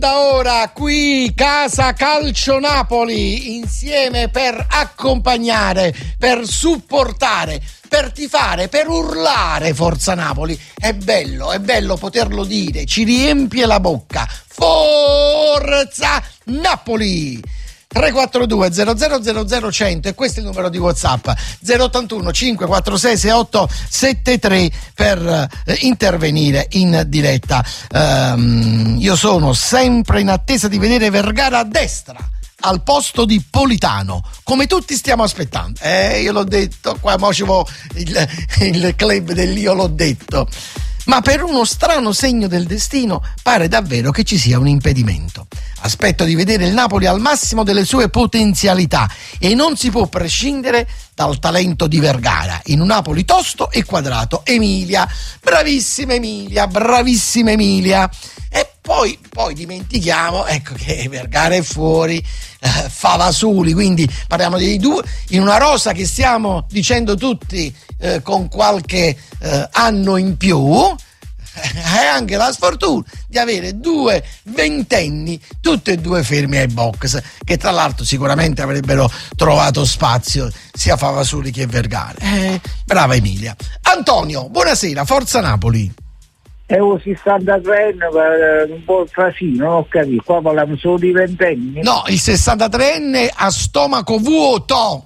Da ora qui Casa Calcio Napoli, insieme per accompagnare, per supportare, per tifare, per urlare Forza Napoli. È bello poterlo dire, ci riempie la bocca. Forza Napoli! 342 00 100 e questo è il numero di WhatsApp 081 546 6873 per intervenire in diretta. Io sono sempre in attesa di vedere Vergara a destra al posto di Politano, come tutti stiamo aspettando. Io l'ho detto, qua mo ci vo il club dell'io l'ho detto. Ma per uno strano segno del destino pare davvero che ci sia un impedimento. Aspetto di vedere il Napoli al massimo delle sue potenzialità e non si può prescindere dal talento di Vergara in un Napoli tosto e quadrato. Bravissima Emilia. E poi dimentichiamo, ecco, che Vergara è fuori, Favasuli, quindi parliamo dei due in una rosa che stiamo dicendo tutti con qualche anno in più. Hai anche la sfortuna di avere due ventenni, tutti e due fermi ai box, che tra l'altro sicuramente avrebbero trovato spazio sia Favasuli che Vergara. Brava Emilia. Antonio, buonasera, Forza Napoli. È un 63enne, un po' frasino, non ho capito. Qua parliamo solo di ventenni. No, il 63enne a stomaco vuoto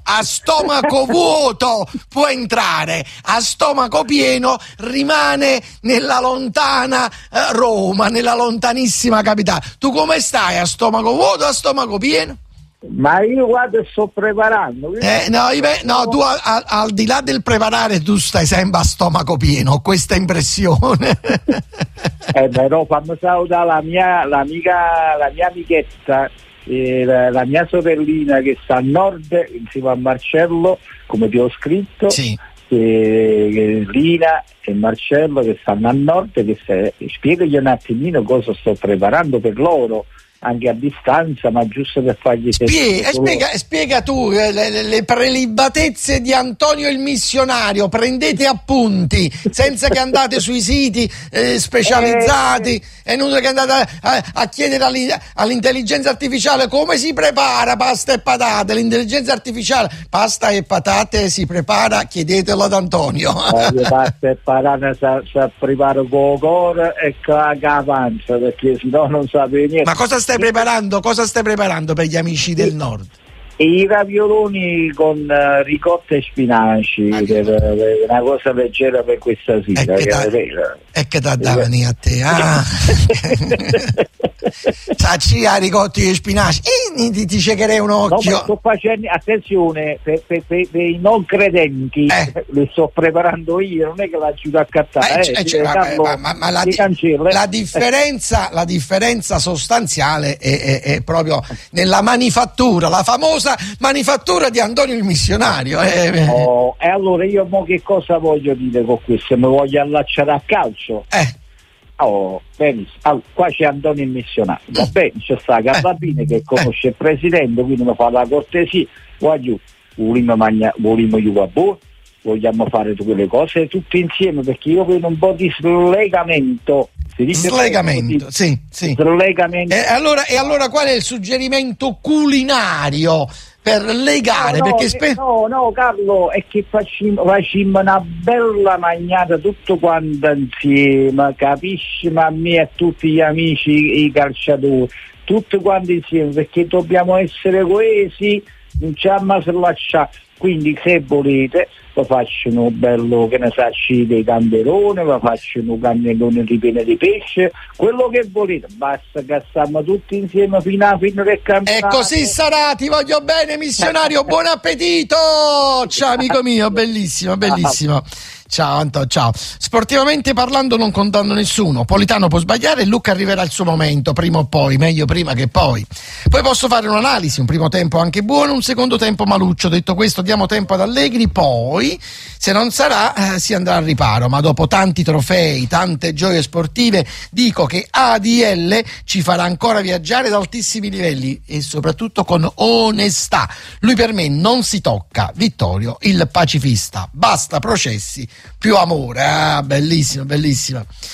può entrare, a stomaco pieno rimane nella lontana Roma, nella lontanissima capitale. Tu come stai, a stomaco vuoto o a stomaco pieno? Ma io guarda, sto preparando. No, tu al di là del preparare, tu stai sempre a stomaco pieno, ho questa impressione. Però fammi salutare la mia amichetta, la mia sorellina che sta a nord, insieme a Marcello, come ti ho scritto. Sì. Lina e Marcello che stanno a nord, che spiegagli un attimino cosa sto preparando per loro, anche a distanza, ma giusto per fargli spiega tu le prelibatezze di Antonio il missionario. Prendete appunti senza che andate sui siti specializzati. È inutile che andate a chiedere all'intelligenza artificiale come si prepara pasta e patate. L'intelligenza artificiale, pasta e patate si prepara, chiedetelo ad Antonio. Pasta e patate sa preparo con il cuore e con la pancia, perché sennò non sapete niente. Ma cosa stai preparando? Cosa stai preparando per gli amici del nord? I ravioloni con ricotta e spinaci, una cosa leggera per questa sera. E che t'addavani a te? Sacci a ricotti e spinaci, ti ciecherei un occhio. No, sto facendo, attenzione, per i non credenti, le sto preparando io, non è che l'aiuto a cattare. Ma la differenza sostanziale è proprio nella manifattura, la famosa manifattura di Antonio il missionario. E allora io mo che cosa voglio dire con questo? Mi voglio allacciare a calcio. Benissimo. Allora, qua c'è Antonio il missionario, va bene, c'è sta Gallabini che conosce il presidente, quindi mi fa la cortesia, vogliamo fare tutte le cose tutti insieme, perché io vedo un po' di slegamento. Slegamento, sì. Slegamento. E allora qual è il suggerimento culinario per legare? No, Carlo, è che facciamo una bella magnata tutto quanto insieme, capisci? Ma a me e a tutti gli amici, i calciatori, tutti quanti insieme, perché dobbiamo essere coesi, non c'è mai se lasciare. Quindi se volete lo faccio un bello, che ne sacci, dei gamberoni, lo faccio un cannellone ripieno di pesce, quello che volete, basta che stiamo tutti insieme fino a fine del campionato. E così sarà, ti voglio bene missionario, buon appetito! Ciao amico mio, bellissimo. Ciao Anto, ciao. Sportivamente parlando non contando nessuno, Politano può sbagliare e Lucca arriverà il suo momento, prima o poi, meglio prima che poi. Poi posso fare un'analisi, un primo tempo anche buono, un secondo tempo maluccio. Detto questo, diamo tempo ad Allegri, poi se non sarà si andrà al riparo, ma dopo tanti trofei, tante gioie sportive, dico che ADL ci farà ancora viaggiare ad altissimi livelli e soprattutto con onestà. Lui per me non si tocca, Vittorio il pacifista, basta processi, più amore. Bellissima.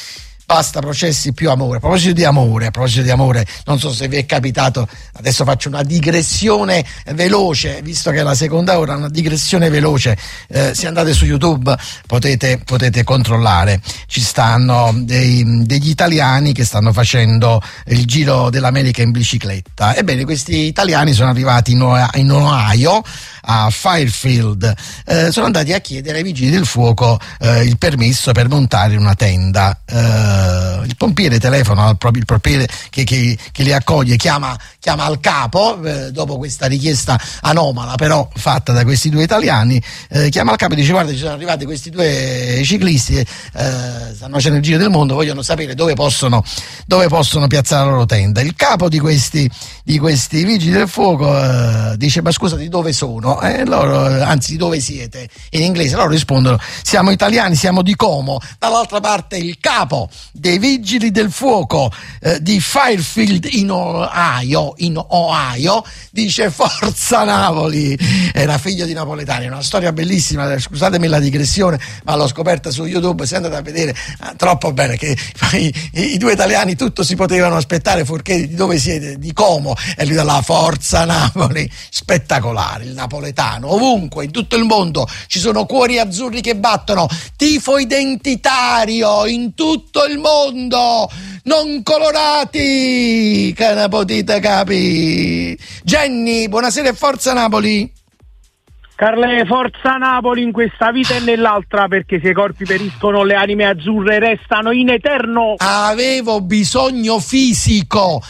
Basta processi, più amore. A proposito di amore, non so se vi è capitato, adesso faccio una digressione veloce, visto che è la seconda ora, una digressione veloce. Se andate su YouTube potete controllare. Ci stanno degli italiani che stanno facendo il giro dell'America in bicicletta. Ebbene, questi italiani sono arrivati in Ohio, a Fairfield, sono andati a chiedere ai vigili del fuoco il permesso per montare una tenda. Il pompiere telefona il pompiere che li accoglie, chiama al capo, dopo questa richiesta anomala però fatta da questi due italiani, chiama al capo e dice: guarda, ci sono arrivati questi due ciclisti, stanno facendo il giro del mondo, vogliono sapere dove possono piazzare la loro tenda. Il capo di questi vigili del fuoco dice: ma scusa, di dove sono? Loro, anzi, di dove siete? In inglese loro rispondono: siamo italiani, siamo di Como. Dall'altra parte il capo dei vigili del fuoco di Fairfield in Ohio dice: Forza Napoli. Era figlio di napoletani, è una storia bellissima, scusatemi la digressione, ma l'ho scoperta su YouTube, se andate a vedere, troppo bene, che i due italiani tutto si potevano aspettare, fuorché di dove siete, di Como, e lui dalla Forza Napoli. Spettacolare, il napoletano, ovunque in tutto il mondo ci sono cuori azzurri che battono, tifo identitario in tutto il mondo, non colorati, che ne potete capi. Jenny, buonasera e Forza Napoli. Carle, Forza Napoli in questa vita e nell'altra, perché se i corpi periscono le anime azzurre restano in eterno. Avevo bisogno fisico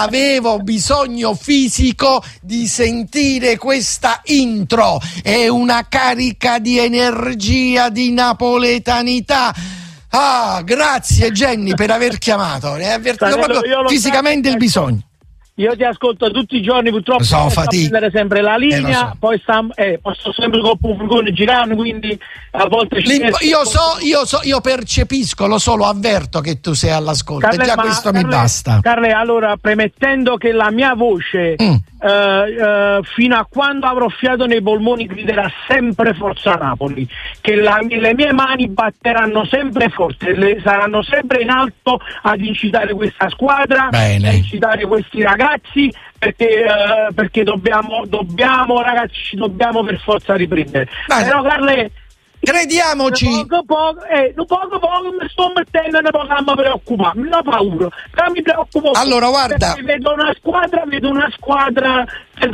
di sentire questa intro, è una carica di energia, di napoletanità. Grazie Jenny per aver chiamato, ne hai avvertito proprio fisicamente il bisogno. Io ti ascolto tutti i giorni, purtroppo so, a prendere sempre la linea, so. Poi posso sempre con un furgone girando, quindi a volte io percepisco, lo so, lo avverto che tu sei all'ascolto, e già questo mi basta. Carle, allora, premettendo che la mia voce fino a quando avrò fiato nei polmoni griderà sempre Forza Napoli, che le mie mani batteranno sempre forte, saranno sempre in alto ad incitare questa squadra, bene, ad incitare questi ragazzi, perché dobbiamo ragazzi, ci dobbiamo per forza riprendere. Però Carle, crediamoci, poco mi sto mettendo una programma preoccupare, mi ho paura, però mi preoccupo. Allora guarda, vedo una squadra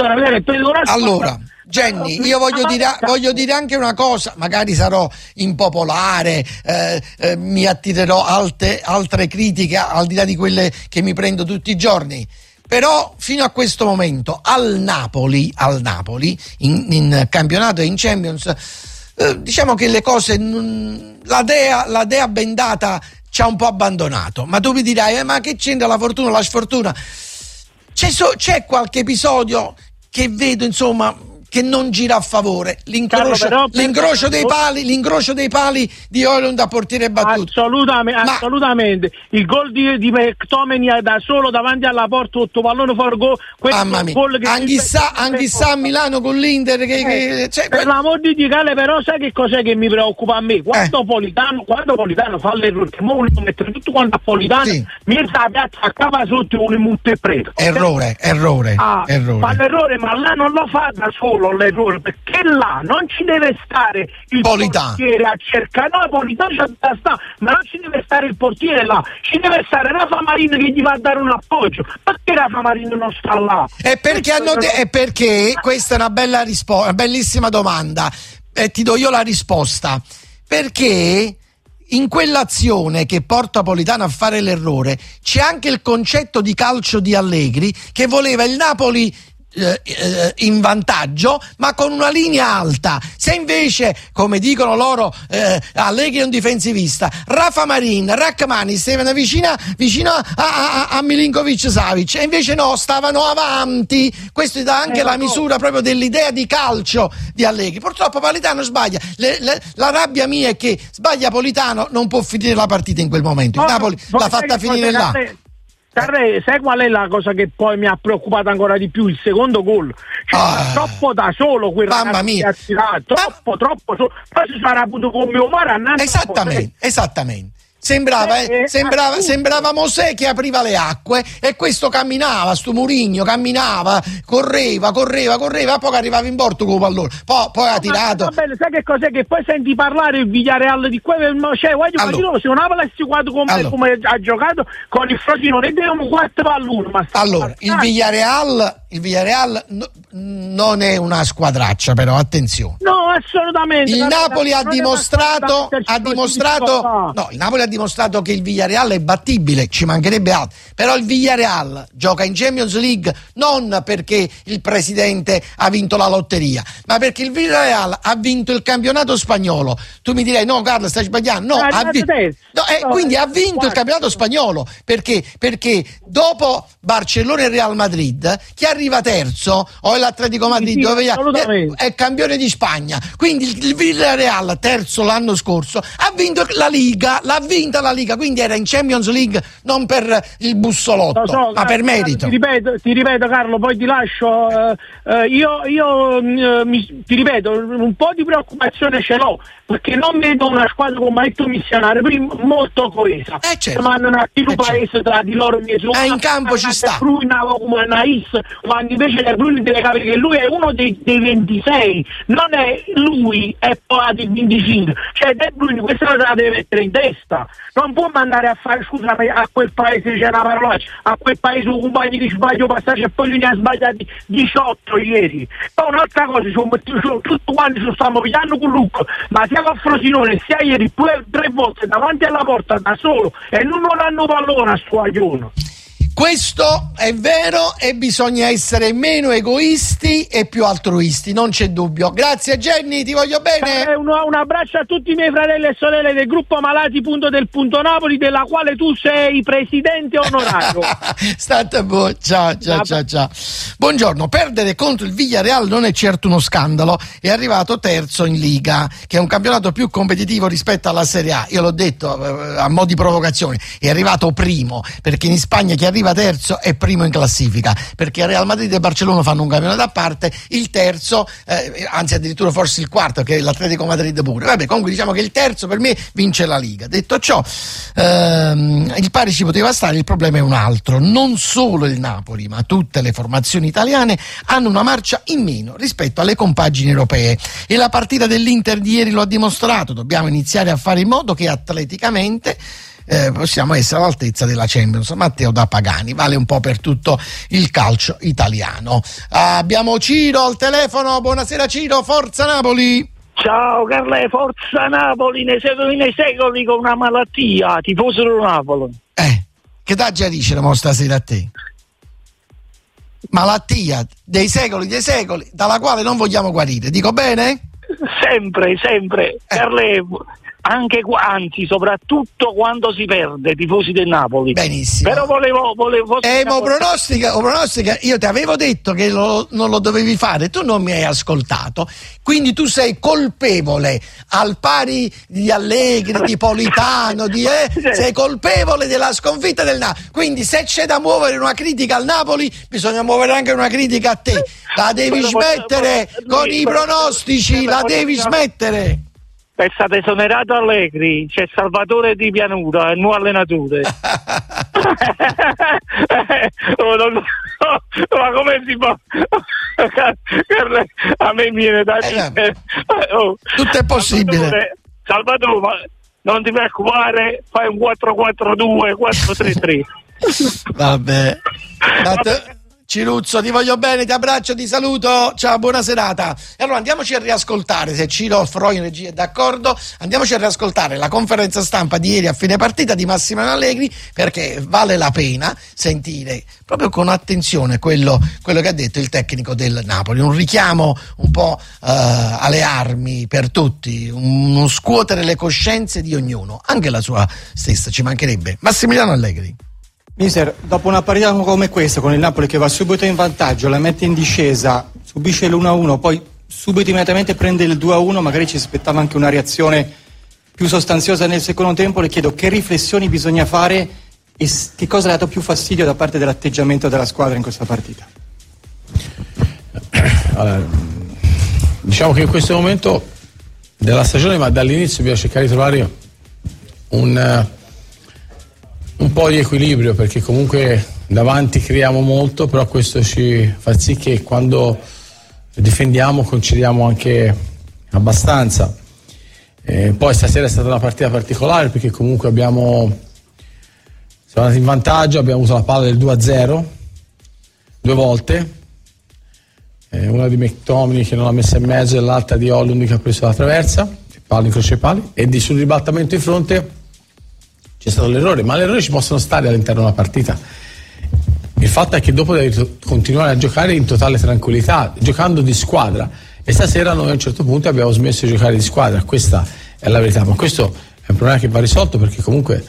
allora Jenny, io voglio dire anche una cosa, magari sarò impopolare, mi attirerò altre critiche al di là di quelle che mi prendo tutti i giorni. Però fino a questo momento al Napoli in campionato e in Champions, diciamo che le cose, la dea bendata ci ha un po' abbandonato. Ma tu mi dirai: ma che c'entra la fortuna, la sfortuna? C'è qualche episodio che vedo, insomma, che non gira a favore, l'incrocio dei pali di Højlund a portiere battuto. Assolutamente. Il gol di McTominay da solo davanti alla porta, 8 pallone fuori gol. Mamma mia, anche a Milano con l'Inter per l'amor di Dio, però sai che cos'è che mi preoccupa a me? Quando Politano fa l'errore, che mo vogliono mettere tutto quanto a Politano, sì, mezza piazza a cava sotto con il mutto e preto. Errore. Fa l'errore, ma là non lo fa da solo l'errore, perché là non ci deve stare il portiere a cercare, no, Politano c'è da sta, ma non ci deve stare il portiere là, ci deve stare Rafa Marin che gli va a dare un appoggio. Perché Rafa Marin non sta là? Perché questa è una bella risposta, una bellissima domanda, e ti do io la risposta. Perché in quell'azione che porta Politano a fare l'errore c'è anche il concetto di calcio di Allegri, che voleva il Napoli in vantaggio ma con una linea alta. Se invece, come dicono loro, Allegri è un difensivista, Rafa Marin, Rachmani stavano vicino a Milinkovic Savic, e invece no, stavano avanti. Questo dà anche la misura proprio dell'idea di calcio di Allegri. Purtroppo Politano sbaglia, la rabbia mia è che sbaglia Politano, non può finire la partita in quel momento. Il Napoli l'ha fatta finire là. Carre, sai qual è la cosa che poi mi ha preoccupato ancora di più? Il secondo gol, troppo da solo quel mamma mia, troppo solo. Poi si sarà avuto come Omar esattamente. Sembrava Mosè che apriva le acque e questo camminava, sto Mourinho correva, poi arrivava in porto con il pallone, poi ha tirato. Va bene, sai che cos'è? Che poi senti parlare il Villarreal di quello, cioè se non aveva l'assicurato come ha giocato con il Frosinone, abbiamo 4-1. Allora, il Villarreal non è una squadraccia, però attenzione. No, assolutamente. Il Napoli ha dimostrato che il Villarreal è battibile, ci mancherebbe altro. Però il Villarreal gioca in Champions League non perché il presidente ha vinto la lotteria, ma perché il Villarreal ha vinto il campionato spagnolo. Tu mi direi no, Carlo, stai sbagliando. No, quindi ha vinto il campionato spagnolo perché dopo Barcellona e Real Madrid chi arriva terzo o è l'Atletico Madrid è campione di Spagna. Quindi il Villarreal, terzo l'anno scorso, ha vinto la Liga, quindi era in Champions League non per il bussolotto, ma per merito. Ti ripeto Carlo, poi ti lascio. Ti ripeto, un po' di preoccupazione ce l'ho, perché non vedo una squadra come detto missionario molto coesa. Certo. Ma non ha più paese tra di loro in campo ci sta. Come Nais, quando invece De Bruyne deve capire che lui è uno dei 26, non è lui e poi il 25. Cioè De Bruyne questa cosa la deve mettere in testa, non può mandare a fare scusa a quel paese, c'è una parolaccia, a quel paese un compagno di sbaglio passaggio e poi lui ne ha sbagliati 18 ieri. Poi un'altra cosa, tutti quanti ci stiamo pigliando con Lucco, ma sia con Frosinone sia ieri 3 volte davanti alla porta da solo e non hanno pallone a Squaglione. Questo è vero e bisogna essere meno egoisti e più altruisti, non c'è dubbio. Grazie Jenny, ti voglio bene. Un abbraccio a tutti i miei fratelli e sorelle del gruppo Malati del Punto Napoli, della quale tu sei presidente onorario. State buono, ciao. Buongiorno, perdere contro il Villarreal non è certo uno scandalo, è arrivato terzo in Liga, che è un campionato più competitivo rispetto alla Serie A. Io l'ho detto a mo' di provocazione, è arrivato primo, perché in Spagna chi arriva terzo è primo in classifica, perché Real Madrid e Barcellona fanno un campionato a parte, il terzo anzi addirittura forse il quarto, che è l'Atletico Madrid pure. Vabbè, comunque diciamo che il terzo per me vince la Liga. Detto ciò, il pari ci poteva stare, il problema è un altro: non solo il Napoli ma tutte le formazioni italiane hanno una marcia in meno rispetto alle compagini europee e la partita dell'Inter di ieri lo ha dimostrato. Dobbiamo iniziare a fare in modo che atleticamente possiamo essere all'altezza della Champions. Matteo da Pagani, vale un po' per tutto il calcio italiano. Abbiamo Ciro al telefono. Buonasera Ciro, forza Napoli. Ciao Carle, forza Napoli, nei secoli con una malattia, tifoso del Napoli. Che da già dice la stasera a te? Malattia dei secoli, dalla quale non vogliamo guarire, dico bene? Sempre, Carle, anzi soprattutto quando si perde, tifosi del Napoli. Benissimo. Però volevo pronostica, io ti avevo detto che non lo dovevi fare, tu non mi hai ascoltato, quindi tu sei colpevole al pari di Allegri, di Politano, sei colpevole della sconfitta del Napoli. Quindi se c'è da muovere una critica al Napoli, bisogna muovere anche una critica a te. La devi smettere con i pronostici, la devi smettere. È stato esonerato Allegri, c'è Salvatore Di Pianura, il nuovo allenatore. Ma come si fa? A me viene da dire. Tutto è possibile. Salvatore, non ti preoccupare, fai un 4-4-2, 4-3-3. Vabbè. Ciruzzo, ti voglio bene, ti abbraccio, ti saluto, ciao, buona serata. E allora andiamoci a riascoltare, se Ciro Froi in regia è d'accordo, andiamoci a riascoltare la conferenza stampa di ieri a fine partita di Massimiliano Allegri, perché vale la pena sentire proprio con attenzione quello che ha detto il tecnico del Napoli, un richiamo un po' alle armi per tutti, uno scuotere le coscienze di ognuno, anche la sua stessa, ci mancherebbe. Massimiliano Allegri. Mister, dopo una partita come questa, con il Napoli che va subito in vantaggio, la mette in discesa, subisce l'1-1, poi subito immediatamente prende il 2-1, magari ci aspettava anche una reazione più sostanziosa nel secondo tempo, le chiedo che riflessioni bisogna fare e che cosa le ha dato più fastidio da parte dell'atteggiamento della squadra in questa partita. Allora, diciamo che in questo momento della stagione, ma dall'inizio bisogna cercare di trovare Un po' di equilibrio, perché comunque davanti creiamo molto, però questo ci fa sì che quando difendiamo concediamo anche abbastanza. Poi stasera è stata una partita particolare, perché comunque siamo andati in vantaggio, abbiamo avuto la palla del 2-0 2 volte, una di McTominay che non l'ha messa in mezzo e l'altra di Hollund che ha preso la traversa, palla in croce ai pali, e sul ribaltamento in fronte c'è stato l'errore, ma l'errore ci possono stare all'interno della partita. Il fatto è che dopo devi continuare a giocare in totale tranquillità, giocando di squadra, e stasera noi a un certo punto abbiamo smesso di giocare di squadra, questa è la verità, ma questo è un problema che va risolto, perché comunque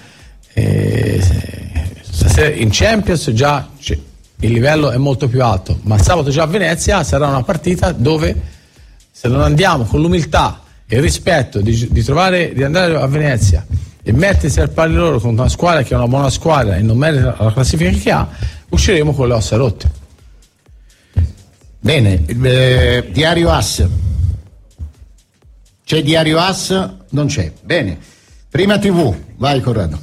stasera in Champions già il livello è molto più alto, ma sabato già a Venezia sarà una partita dove, se non andiamo con l'umiltà e il rispetto di andare a Venezia e mettersi al pari loro con una squadra che è una buona squadra e non merita la classifica che ha, usciremo con le ossa rotte. Bene, Diario As. C'è Diario As? Non c'è. Bene. Prima TV, vai Corrado.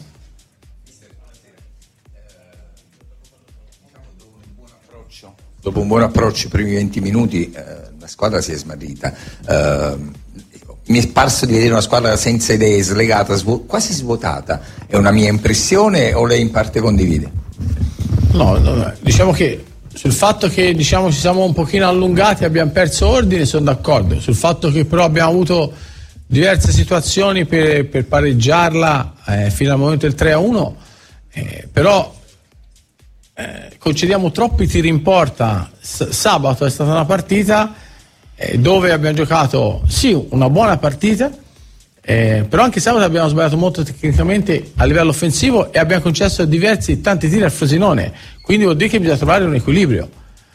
Dopo un buon approccio, i primi 20 minuti, la squadra si è smarrita. Mi è parso di vedere una squadra senza idee, slegata, quasi svuotata. È una mia impressione o lei in parte condivide? No, diciamo che sul fatto che ci siamo un pochino allungati, abbiamo perso ordine, sono d'accordo. Sul fatto che però abbiamo avuto diverse situazioni per pareggiarla fino al momento del 3-1, però concediamo troppi tiri in porta. Sabato è stata una partita dove abbiamo giocato una buona partita, però anche sabato abbiamo sbagliato molto tecnicamente a livello offensivo e abbiamo concesso tanti tiri al Frosinone, quindi vuol dire che bisogna trovare un equilibrio.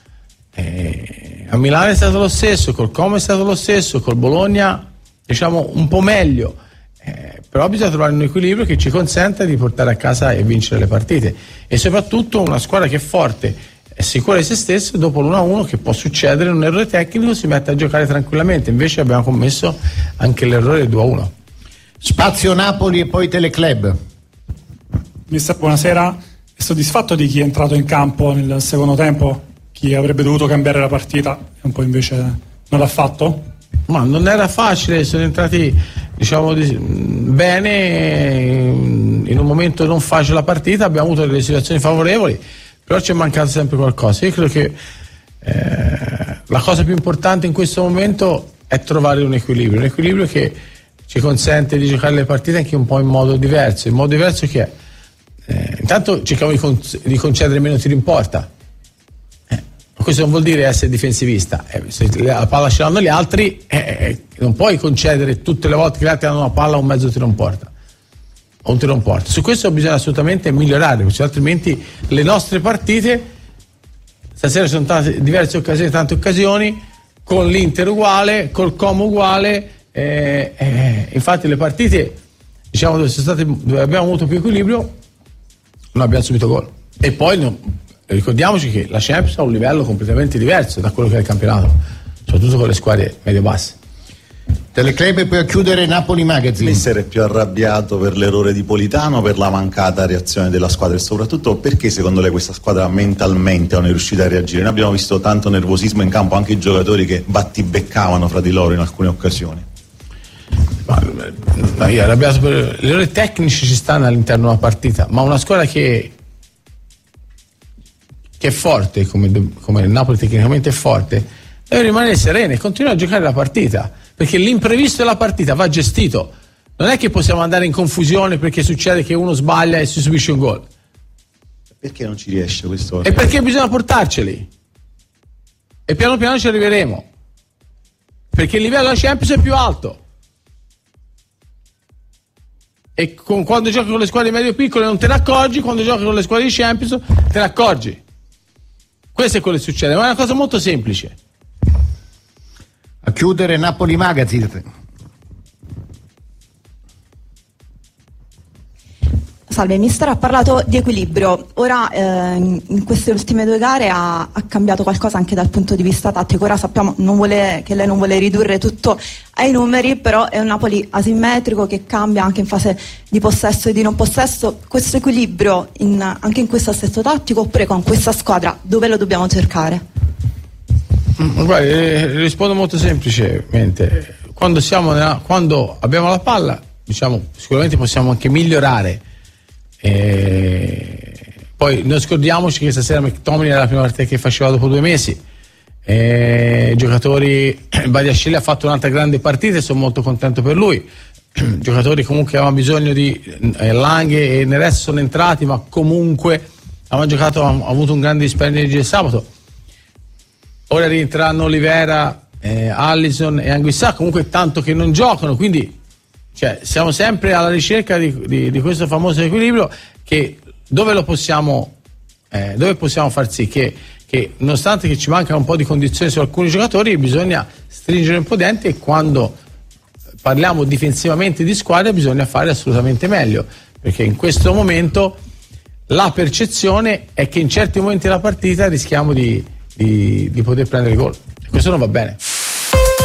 A Milano è stato lo stesso, col Como è stato lo stesso, col Bologna un po' meglio, però bisogna trovare un equilibrio che ci consenta di portare a casa e vincere le partite, e soprattutto una squadra che è forte, è sicura di se stessa, dopo l'1-1 che può succedere un errore tecnico si mette a giocare tranquillamente. Invece abbiamo commesso anche l'errore del 2-1. Spazio Napoli e poi Teleclub. Mister, buonasera. È soddisfatto di chi è entrato in campo nel secondo tempo? Chi avrebbe dovuto cambiare la partita e un po' invece non l'ha fatto? Ma non era facile, sono entrati bene in un momento non facile la partita, abbiamo avuto delle situazioni favorevoli, però ci è mancato sempre qualcosa. Io credo che la cosa più importante in questo momento è trovare un equilibrio che ci consente di giocare le partite anche un po' in modo diverso. Il modo diverso che è intanto cerchiamo di concedere meno tiri in porta. Questo non vuol dire essere difensivista. Se la palla ce l'hanno gli altri, non puoi concedere tutte le volte che gli altri hanno una palla un mezzo tiro in porta o un tiro in porta. Su questo bisogna assolutamente migliorare, perché altrimenti le nostre partite, stasera sono state diverse occasioni, tante occasioni, con l'Inter uguale, col Como uguale, infatti le partite dove abbiamo avuto più equilibrio non abbiamo subito gol. E poi ricordiamoci che la Champions ha un livello completamente diverso da quello che è il campionato, soprattutto con le squadre medio-basse. Teleclub e poi a chiudere Napoli Magazine. Mister è più arrabbiato per l'errore di Politano, per la mancata reazione della squadra, e soprattutto perché secondo lei questa squadra mentalmente non è riuscita a reagire? Noi abbiamo visto tanto nervosismo in campo, anche i giocatori che battibeccavano fra di loro in alcune occasioni. Io arrabbiato per gli errori tecnici, ci stanno all'interno della partita, ma una squadra che è forte, come il Napoli tecnicamente è forte, deve rimanere serena e continuare a giocare la partita, perché l'imprevisto della partita va gestito. Non è che possiamo andare in confusione perché succede che uno sbaglia e si subisce un gol. Perché non ci riesce questo? E perché bisogna portarceli, e piano piano ci arriveremo, perché il livello della Champions è più alto, e quando giochi con le squadre medio piccole non te ne accorgi, quando giochi con le squadre di Champions te ne accorgi. Questo è quello che succede, ma è una cosa molto semplice. A chiudere Napoli Magazine. Salve, il mister ha parlato di equilibrio. Ora in queste ultime 2 gare ha cambiato qualcosa anche dal punto di vista tattico. Ora sappiamo che lei non vuole ridurre tutto ai numeri, però è un Napoli asimmetrico che cambia anche in fase di possesso e di non possesso. Questo equilibrio anche in questo assetto tattico, oppure con questa squadra dove lo dobbiamo cercare? Guarda, rispondo molto semplicemente. Quando abbiamo la palla, diciamo, sicuramente possiamo anche migliorare. Poi non scordiamoci che stasera McTominay era la prima partita che faceva dopo 2 mesi. Giocatori, Badiashile ha fatto un'altra grande partita e sono molto contento per lui. Giocatori comunque avevano bisogno di Langhe e nel resto sono entrati, ma comunque hanno avuto un grande dispendio di sabato. Ora rientreranno Olivera, Allison e Anguissà, comunque tanto che non giocano, quindi siamo sempre alla ricerca di questo famoso equilibrio, che dove possiamo far sì che nonostante che ci mancano un po' di condizioni su alcuni giocatori, bisogna stringere un po' denti, e quando parliamo difensivamente di squadra bisogna fare assolutamente meglio, perché in questo momento la percezione è che in certi momenti della partita rischiamo di poter prendere gol, e questo non va bene.